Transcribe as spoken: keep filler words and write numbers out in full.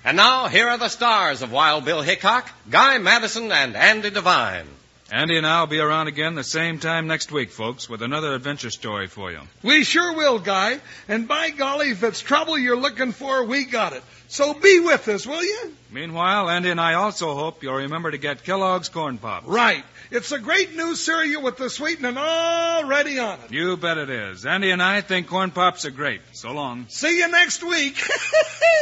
And now, here are the stars of Wild Bill Hickok, Guy Madison and Andy Devine. Andy and I will be around again the same time next week, folks, with another adventure story for you. We sure will, Guy. And by golly, if it's trouble you're looking for, we got it. So be with us, will you? Meanwhile, Andy and I also hope you'll remember to get Kellogg's Corn Pops. Right. It's a great new cereal with the sweetening already on it. You bet it is. Andy and I think Corn Pops are great. So long. See you next week.